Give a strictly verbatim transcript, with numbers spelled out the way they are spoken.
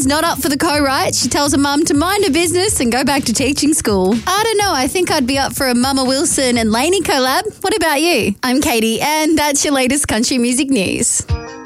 not up for the co-write. She tells her mum to mind her business and go back to teaching school. I don't know. I think I'd be up for a Mama Wilson and Lainey collab. What about you? I'm Katie, and that's your latest country music news.